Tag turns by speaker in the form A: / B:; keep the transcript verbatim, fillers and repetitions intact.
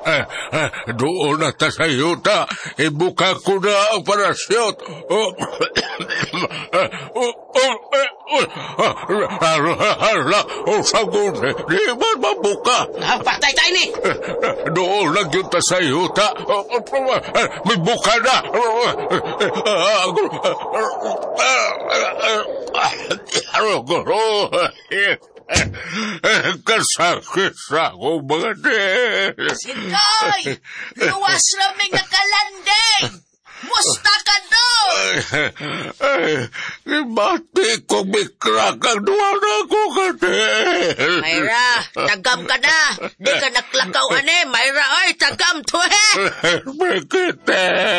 A: Eh, eh, doon na ta sa yuta. Ibuka ko na ang parasyot. Oh, eh, oh, oh, eh, oh, hala, hala, oh, sagot, di ba mabuka?
B: Ah, patay tayo ni.
A: Doon lang yun ta sa yuta. May buka na. Kasakit sa akong mga din.
C: Sikoy! Luwas raming nakalanding! Musta ka doon?
A: Ibati ko mikrak ang duwa na ko kadin.
C: Mayra, tagam ka na. Di ka naklakaw ane. Mayra, oy, tagam to he.
A: Bakit eh?